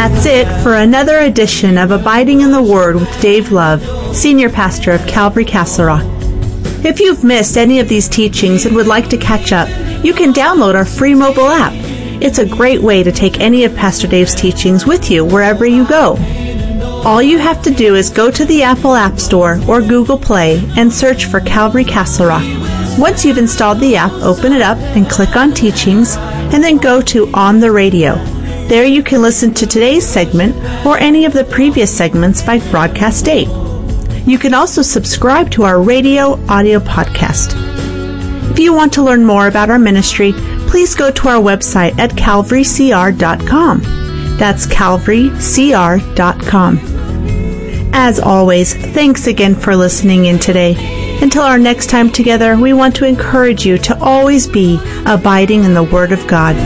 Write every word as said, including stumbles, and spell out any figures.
that's it for another edition of Abiding in the Word with Dave Love, Senior Pastor of Calvary Castle Rock. If you've missed any of these teachings and would like to catch up, you can download our free mobile app. It's a great way to take any of Pastor Dave's teachings with you wherever you go. All you have to do is go to the Apple App Store or Google Play and search for Calvary Castle Rock. Once you've installed the app, open it up and click on Teachings, and then go to On the Radio. There you can listen to today's segment or any of the previous segments by broadcast date. You can also subscribe to our radio audio podcast. If you want to learn more about our ministry, please go to our website at calvary c r dot com. That's calvary c r dot com. As always, thanks again for listening in today. Until our next time together, we want to encourage you to always be abiding in the Word of God.